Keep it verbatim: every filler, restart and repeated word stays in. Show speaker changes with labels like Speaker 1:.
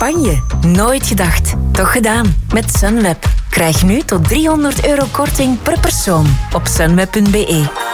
Speaker 1: Spanje. Nooit gedacht. Toch gedaan. Met Sunweb. Krijg nu tot driehonderd euro korting per persoon op sunweb punt be.